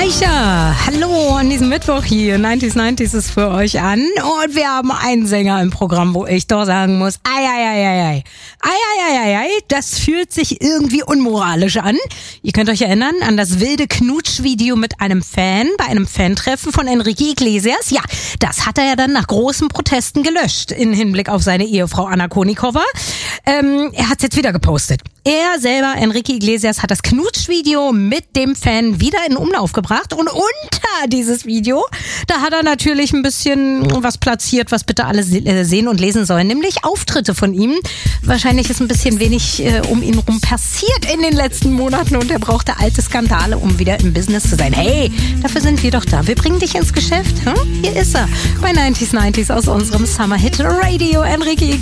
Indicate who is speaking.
Speaker 1: Aisha, hallo an diesem Mittwoch hier. 90s ist für euch an. Und wir haben einen Sänger im Programm, wo ich doch sagen muss, ei, das fühlt sich irgendwie unmoralisch an. Ihr könnt euch erinnern an das wilde Knutsch-Video mit einem Fan bei einem Fantreffen von Enrique Iglesias. Ja, das hat er ja dann nach großen Protesten gelöscht in Hinblick auf seine Ehefrau Anna Kournikova. Er hat es jetzt wieder gepostet. Er selber, Enrique Iglesias, hat das Knutsch-Video mit dem Fan wieder in Umlauf gebracht und unter dieses Video, da hat er natürlich ein bisschen was platziert, was bitte alle sehen und lesen sollen, nämlich Auftritte von ihm. Wahrscheinlich ist ein bisschen wenig um ihn rum passiert in den letzten Monaten und er brauchte alte Skandale, um wieder im Business zu sein. Hey, dafür sind wir doch da. Wir bringen dich ins Geschäft. Hm? Hier ist er bei 90s aus unserem Summer Hit Radio. Enrique